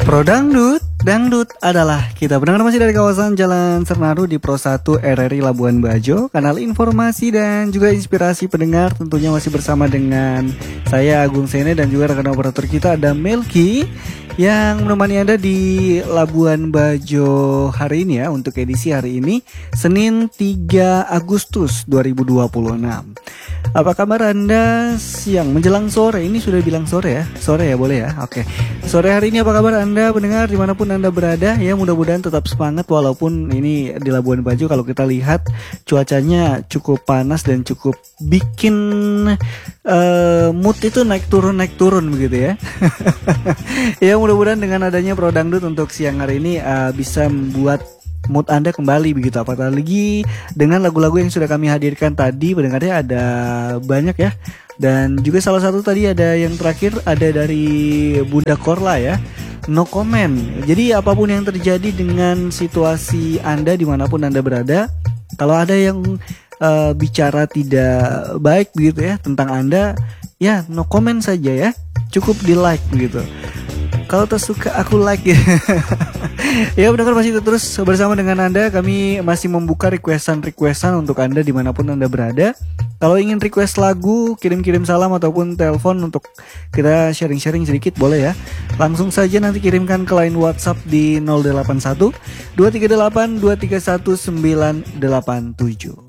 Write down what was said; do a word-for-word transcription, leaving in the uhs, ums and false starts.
Pro Dangdut, Dangdut adalah kita. Pendengar masih dari kawasan Jalan Sernadu di Pro satu R R I Labuan Bajo. Kanal informasi dan juga inspirasi pendengar tentunya masih bersama dengan saya Agung Sene dan juga rekan operator kita ada Melki yang menemani Anda di Labuan Bajo hari ini ya, untuk edisi hari ini Senin tiga Agustus dua ribu dua puluh enam. Apa kabar Anda siang menjelang sore? Ini sudah bilang sore ya? Sore ya, boleh ya? Oke. Sore hari ini apa kabar Anda pendengar dimanapun Anda berada? Ya mudah-mudahan tetap semangat walaupun ini di Labuan Bajo kalau kita lihat cuacanya cukup panas dan cukup bikin uh, mood itu naik turun naik turun begitu ya. Ya mudah-mudahan dengan adanya Pro Dangdut untuk siang hari ini uh, bisa membuat mood Anda kembali begitu, apalagi dengan lagu-lagu yang sudah kami hadirkan tadi. Pendengarnya ada banyak ya. Dan juga salah satu tadi ada yang terakhir ada dari Bunda Korla ya, No Comment. Jadi apapun yang terjadi dengan situasi Anda dimanapun Anda berada, kalau ada yang uh, bicara tidak baik begitu ya tentang Anda, ya no comment saja ya, cukup di like begitu. Kalau tersuka aku like ya. Ya benar, masih terus bersama dengan Anda. Kami masih membuka requestan-requestan untuk Anda dimanapun Anda berada. Kalau ingin request lagu, kirim-kirim salam ataupun telepon untuk kita sharing-sharing sedikit boleh ya. Langsung saja nanti kirimkan ke line WhatsApp di nol delapan satu dua tiga delapan dua tiga satu sembilan delapan tujuh.